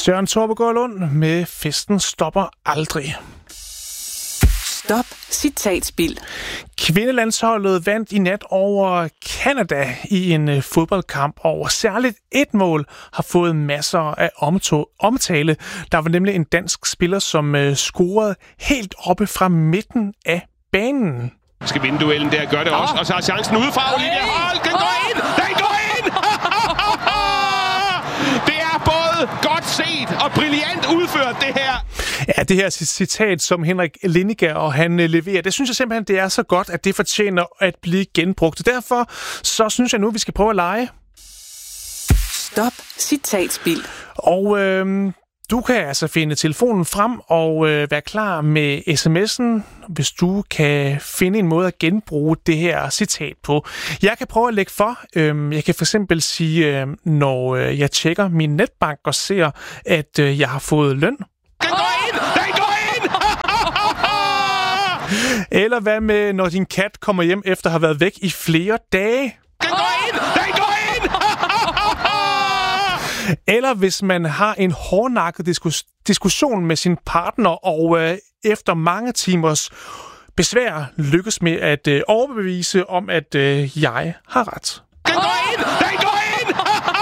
Søren Torpegaard Lund med Festen stopper aldrig. Stop citatspild. Kvindelandsholdet vandt i nat over Canada i en fodboldkamp, og særligt et mål har fået masser af omtale. Der var nemlig en dansk spiller, som scorede helt oppe fra midten af banen. Skal vinde duellen der, gør det også, og så har chancen udefra. Olivia Holt, den går ind! Den går ind! Det er både godt set og brilliant udført, det her. Ja, det her citat, som Henrik Lindiger og han leverer, det synes jeg simpelthen, det er så godt, at det fortjener at blive genbrugt. Derfor så synes jeg nu, vi skal prøve at lege. Stop citatspild. Og du kan altså finde telefonen frem og være klar med sms'en, hvis du kan finde en måde at genbruge det her citat på. Jeg kan prøve at lægge for. Jeg kan for eksempel sige, når jeg tjekker min netbank og ser, at jeg har fået løn. Den går ind! Den går ind! Eller hvad med, når din kat kommer hjem efter at have været væk i flere dage? Den går ind! Den går ind! Eller hvis man har en hårdnakket diskussion med sin partner, og efter mange timers besvær lykkes med at overbevise om, at jeg har ret. Den går ind! Den går ind!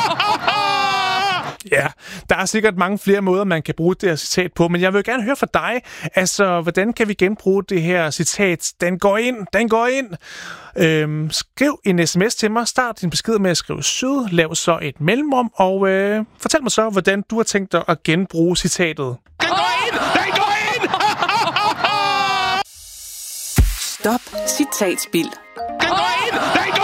Ja, der er sikkert mange flere måder, man kan bruge det her citat på, men jeg vil gerne høre fra dig, altså, hvordan kan vi genbruge det her citat? Den går ind, den går ind! Skriv en sms til mig, start din besked med at skrive syd, lav så et mellemrum, og fortæl mig så, hvordan du har tænkt dig at genbruge citatet. Den går ind! Den går ind! Stop citatspild. Den går ind! Den